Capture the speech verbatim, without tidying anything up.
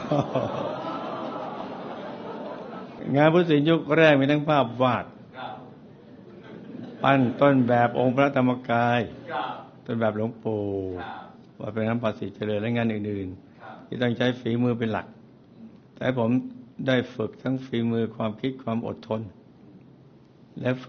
งานพุทธศิลป์ยุคแรกมีทั้งภาพวาดปั้นต้นแบบองค์พระธรรมกายต้นแบบหลวงปู่วัดพระน้ำประสิทธิ์เจริญและงานอื่นๆที่ต้องใช้ฝีมือเป็นหลักแต่ผมได้ฝึกทั้งฝีมือความคิดความอดทนและ